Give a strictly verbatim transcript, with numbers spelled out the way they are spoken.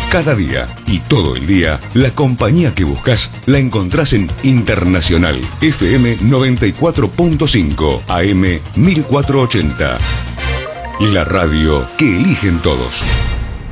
Cada día y todo el día, la compañía que buscas la encontrás en Internacional F M noventa y cuatro punto cinco, A M mil cuatrocientos ochenta. La radio que eligen todos.